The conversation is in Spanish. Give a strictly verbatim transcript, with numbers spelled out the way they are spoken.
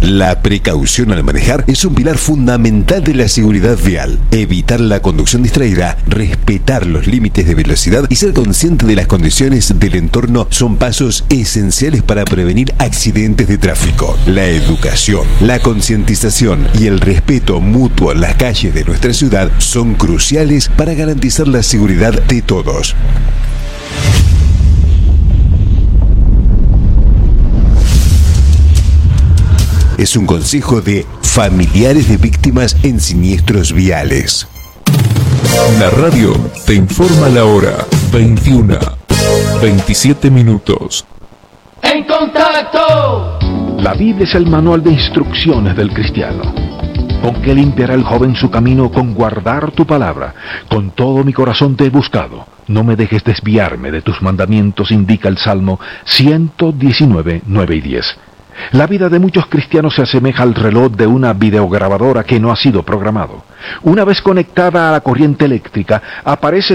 La precaución al manejar es un pilar fundamental de la seguridad vial. Evitar la conducción distraída, respetar los límites de velocidad y ser consciente de las condiciones del entorno son pasos esenciales para prevenir accidentes de tráfico. La educación, la concientización y el respeto mutuo en las calles de nuestra ciudad son cruciales para garantizar la seguridad de todos. Es un consejo de familiares de víctimas en siniestros viales. La radio te informa la hora veintiuna, veintisiete minutos. ¡En contacto! La Biblia es el manual de instrucciones del cristiano. ¿Con qué limpiará el joven su camino? Con guardar tu palabra. Con todo mi corazón te he buscado. No me dejes desviarme de tus mandamientos, indica el Salmo ciento diecinueve, nueve y diez. La vida de muchos cristianos se asemeja al reloj de una videograbadora que no ha sido programado. Una vez conectada a la corriente eléctrica, aparece